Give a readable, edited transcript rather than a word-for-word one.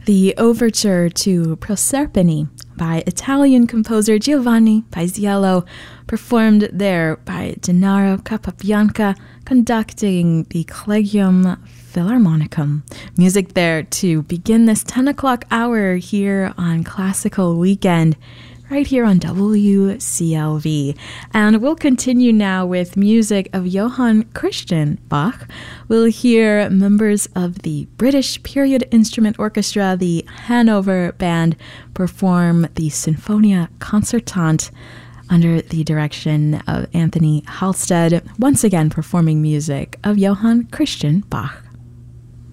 the overture to Proserpine by Italian composer Giovanni Paisiello, performed there by Gennaro Capabianca, conducting the Collegium Philharmonicum. Music there to begin this 10 o'clock hour here on Classical Weekend, right here on WCLV. And we'll continue now with music of Johann Christian Bach. We'll hear members of the British Period Instrument Orchestra, the Hanover Band, perform the Sinfonia Concertante under the direction of Anthony Halstead, once again performing music of Johann Christian Bach.